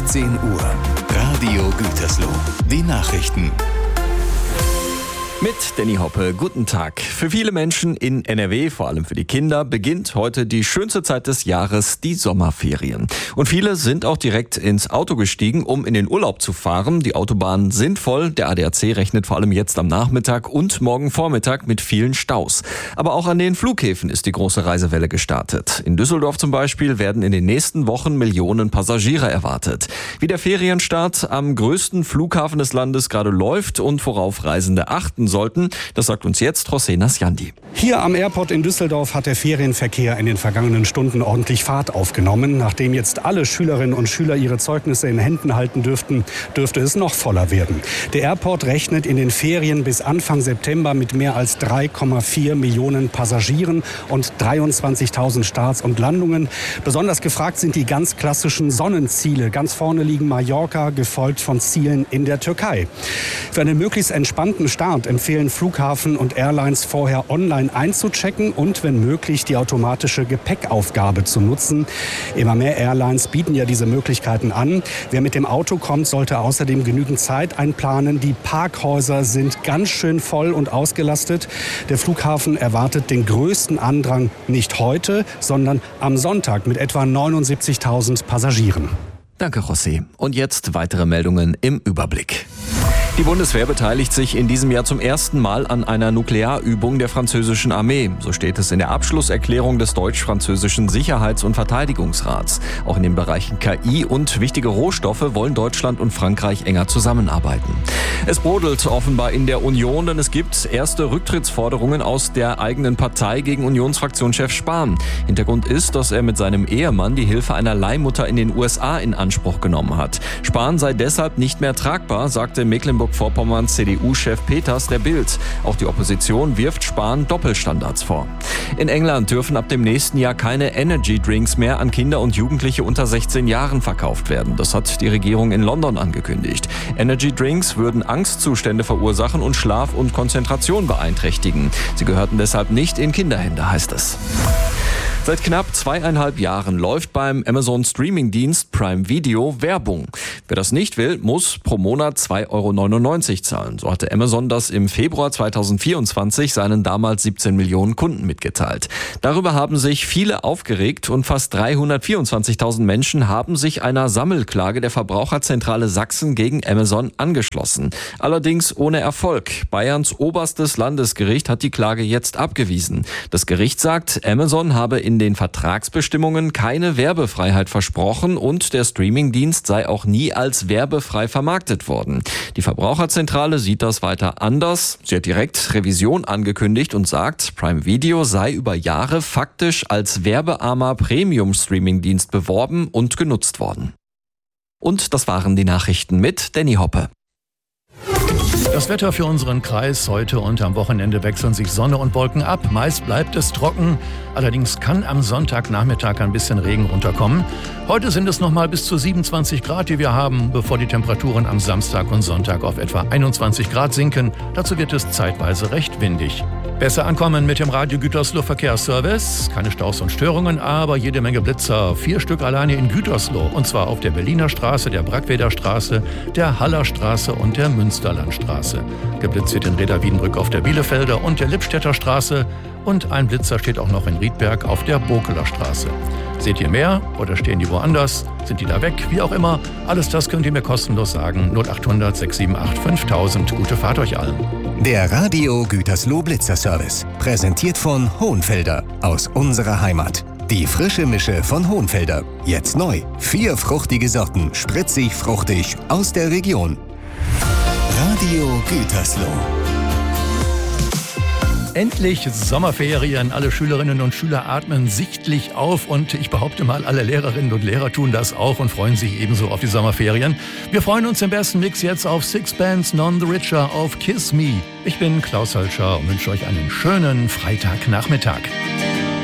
17 Uhr. Radio Gütersloh. Die Nachrichten. Mit Danny Hoppe, guten Tag. Für viele Menschen in NRW, vor allem für die Kinder, beginnt heute die schönste Zeit des Jahres, die Sommerferien. Und viele sind auch direkt ins Auto gestiegen, um in den Urlaub zu fahren. Die Autobahnen sind voll. Der ADAC rechnet vor allem jetzt am Nachmittag und morgen Vormittag mit vielen Staus. Aber auch an den Flughäfen ist die große Reisewelle gestartet. In Düsseldorf zum Beispiel werden in den nächsten Wochen Millionen Passagiere erwartet. Wie der Ferienstart am größten Flughafen des Landes gerade läuft und worauf Reisende achten sollten, das sagt uns jetzt José Nasjandi. Hier am Airport in Düsseldorf hat der Ferienverkehr in den vergangenen Stunden ordentlich Fahrt aufgenommen. Nachdem jetzt alle Schülerinnen und Schüler ihre Zeugnisse in Händen halten dürfte es noch voller werden. Der Airport rechnet in den Ferien bis Anfang September mit mehr als 3,4 Millionen Passagieren und 23.000 Starts und Landungen. Besonders gefragt sind die ganz klassischen Sonnenziele. Ganz vorne liegen Mallorca, gefolgt von Zielen in der Türkei. Für einen möglichst entspannten Start empfehlen Flughafen und Airlines vorher online einzuchecken und wenn möglich die automatische Gepäckaufgabe zu nutzen. Immer mehr Airlines bieten ja diese Möglichkeiten an. Wer mit dem Auto kommt, sollte außerdem genügend Zeit einplanen. Die Parkhäuser sind ganz schön voll und ausgelastet. Der Flughafen erwartet den größten Andrang nicht heute, sondern am Sonntag mit etwa 79.000 Passagieren. Danke, José. Und jetzt weitere Meldungen im Überblick. Die Bundeswehr beteiligt sich in diesem Jahr zum ersten Mal an einer Nuklearübung der französischen Armee. So steht es in der Abschlusserklärung des deutsch-französischen Sicherheits- und Verteidigungsrats. Auch in den Bereichen KI und wichtige Rohstoffe wollen Deutschland und Frankreich enger zusammenarbeiten. Es brodelt offenbar in der Union, denn es gibt erste Rücktrittsforderungen aus der eigenen Partei gegen Unionsfraktionschef Spahn. Hintergrund ist, dass er mit seinem Ehemann die Hilfe einer Leihmutter in den USA in Anspruch genommen hat. Spahn sei deshalb nicht mehr tragbar, sagte Mecklenburg-Vorpommerns CDU-Chef Peters der Bild. Auch die Opposition wirft Spahn Doppelstandards vor. In England dürfen ab dem nächsten Jahr keine Energy-Drinks mehr an Kinder und Jugendliche unter 16 Jahren verkauft werden. Das hat die Regierung in London angekündigt. Energy-Drinks würden Angstzustände verursachen und Schlaf und Konzentration beeinträchtigen. Sie gehörten deshalb nicht in Kinderhände, heißt es. Seit knapp 2,5 Jahren läuft beim Amazon-Streaming-Dienst Prime Video Werbung. Wer das nicht will, muss pro Monat 2,99 € zahlen. So hatte Amazon das im Februar 2024 seinen damals 17 Millionen Kunden mitgeteilt. Darüber haben sich viele aufgeregt und fast 324.000 Menschen haben sich einer Sammelklage der Verbraucherzentrale Sachsen gegen Amazon angeschlossen. Allerdings ohne Erfolg. Bayerns oberstes Landesgericht hat die Klage jetzt abgewiesen. Das Gericht sagt, Amazon habe in den Vertragsbestimmungen keine Werbefreiheit versprochen und der Streamingdienst sei auch nie als werbefrei vermarktet worden. Die Verbraucherzentrale sieht das weiter anders. Sie hat direkt Revision angekündigt und sagt, Prime Video sei über Jahre faktisch als werbearmer Premium-Streamingdienst beworben und genutzt worden. Und das waren die Nachrichten mit Danny Hoppe. Das Wetter für unseren Kreis: heute und am Wochenende wechseln sich Sonne und Wolken ab. Meist bleibt es trocken. Allerdings kann am Sonntagnachmittag ein bisschen Regen runterkommen. Heute sind es noch mal bis zu 27 Grad, die wir haben, bevor die Temperaturen am Samstag und Sonntag auf etwa 21 Grad sinken. Dazu wird es zeitweise recht windig. Besser ankommen mit dem Radio Gütersloh Verkehrsservice. Keine Staus und Störungen, aber jede Menge Blitzer. 4 Stück alleine in Gütersloh. Und zwar auf der Berliner Straße, der Brackweder Straße, der Haller Straße und der Münsterlandstraße. Geblitzt wird in Reda-Wiedenbrück auf der Bielefelder und der Lippstädter Straße. Und ein Blitzer steht auch noch in Riedberg auf der Bokeler Straße. Seht ihr mehr oder stehen die woanders? Sind die da weg? Wie auch immer. Alles das könnt ihr mir kostenlos sagen. 0800 678 5000. Gute Fahrt euch allen. Der Radio Gütersloh Blitzerservice. Präsentiert von Hohenfelder aus unserer Heimat. Die frische Mische von Hohenfelder. Jetzt neu. 4 fruchtige Sorten. Spritzig, fruchtig aus der Region. Radio Gütersloh. Endlich Sommerferien. Alle Schülerinnen und Schüler atmen sichtlich auf und ich behaupte mal, alle Lehrerinnen und Lehrer tun das auch und freuen sich ebenso auf die Sommerferien. Wir freuen uns im besten Mix jetzt auf Six Bands, None the Richer, auf Kiss Me. Ich bin Klaus Hölscher und wünsche euch einen schönen Freitagnachmittag.